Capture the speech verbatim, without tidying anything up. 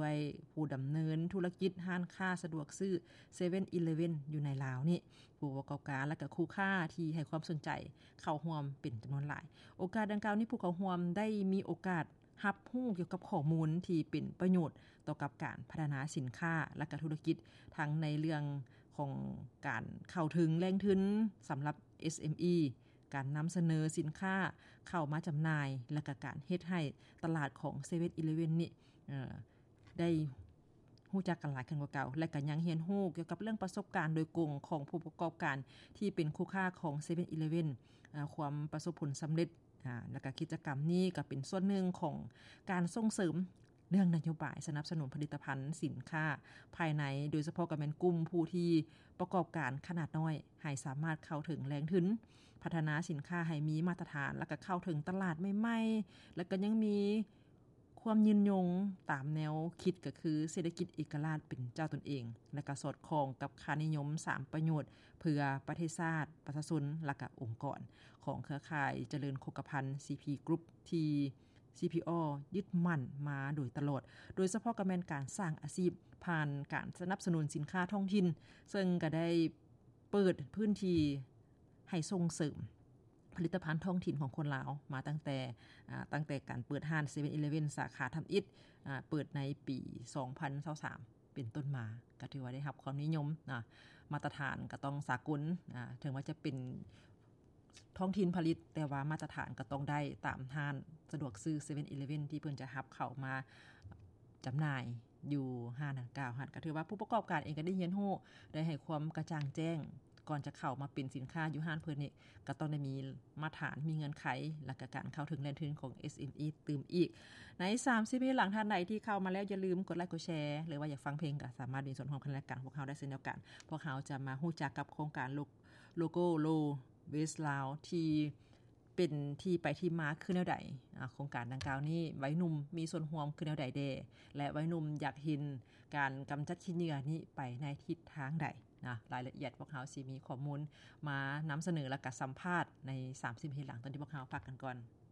ด้วยผู้ดำเนินธุรกิจห้างค้าสะดวกซื้อ เซเว่น อีเลฟเว่น อยู่ในลาวนี่ผู้ประกอบการและก็คู่ค้าที่ให้ความสนใจเข้าร่วมเป็นจำนวนหลายโอกาสดังกล่าวนี้ผู้เข้าร่วมได้มีโอกาสรับรู้เกี่ยวกับข้อมูลที่เป็นประโยชน์ต่อกับการพัฒนาสินค้าและก็ธุรกิจทั้งในเรื่องของการเข้าถึงแหล่งทุนสำหรับ เอส เอ็ม อี การนำเสนอสินค้าเข้ามาจำหน่ายและก็การเฮ็ดให้ตลาดของ เซเว่น อีเลฟเว่น นี่เอ่อได้รู้จักกันหลายขึ้นกว่าเก่าและก็ยังเรียนรู้เกี่ยวกับเรื่องประสบการณ์โดยตรงของผู้ประกอบการที่เป็นคู่ค้าของ เซเว่น อีเลฟเว่น อ่าความประสบผลสำเร็จอ่าแล้วก็กิจกรรมนี้ก็เป็นส่วนหนึ่งของการส่งเสริมเรื่องนโยบายสนับสนุนผลิตภัณฑ์สินค้าภายในโดยเฉพาะกับแม่นกลุ่มผู้ที่ประกอบการขนาดน้อยให้สามารถเข้าถึงแหล่งทุนพัฒนาสินค้าให้มีมาตรฐานแล้วก็เข้าถึงตลาดใหม่ๆแล้วก็ยังมีความยืนยงตามแนวคิดก็คือเศรษฐกิจเอกราชเป็นเจ้าตนเองและก็สอดคล้องกับค่านิยมสามประโยชน์เพื่อประเทศชาติประชาชนและก็องค์กรของเครือข่ายเจริญโภคภัณฑ์ ซี พี Group ที่ ซี พี โอ ยึดมั่นมาโดยตลอดโดยเฉพาะกับแม่นการสร้างอาชีพผ่านการสนับสนุนสินค้าท้องถิ่นซึ่งก็ได้เปิดพื้นที่ให้ส่งเสริมผลิตภัณฑ์ท้องถิ่นของคนลาวมาตั้งแต่อ่าตั้งแต่การเปิดห้าง เซเว่น อีเลฟเว่น สาขาทำอิฐอ่าเปิดในปีสองพันยี่สิบสามเป็นต้นมาก็ถือว่าได้รับความนิยมนะมาตรฐานก็ต้องสากลอ่าถึงว่าจะเป็นท้องถิ่นผลิตแต่ว่ามาตรฐานก็ต้องได้ตามห้างสะดวกซื้อ เซเว่น อีเลฟเว่น ที่เพิ่นจะรับเข้ามาจำหน่ายอยู่ห้างดังกล่าวหั่นก็ถือว่าผู้ประกอบการเองก็ได้เรียนรู้ได้ให้ความกระจ่างแจ้งก่อนจะเข้ามาเป็นสินค้าอยู่ห้างเพิ่นนี่ก็ต้องได้มีมาตรฐานมีเงื่อนไขและก็การเข้าถึงแหล่งทุนของ เอส เอ็ม อี ตื่มอีกในสามสิบปีหลังท่านใดที่เข้ามาแล้วอย่าลืมกดไลค์กดแชร์หรือว่าอยากฟังเพลงก็สามารถมีส่วนร่วมกันรายการพวกเฮาได้เช่นเดียวกันพวกเฮาจะมารู้จักกับโครงการโลโก้โลเวสลาวที่เป็นที่ไปที่มาคือแนวใดโครงการดังกล่าวนี้ไว้หนุ่มมีส่วนร่วมคือแนวใดแดและไว้หนุ่มอยากเห็นการกำจัดขี้เหงื่อนี้ไปในทิศทางใดนะรายละเอียดพวกเฮาสิมีข้อมูลมานำเสนอและก็สัมภาษณ์ในสามสิบนาทีหลังตอนที่พวกเฮาพักกันก่อน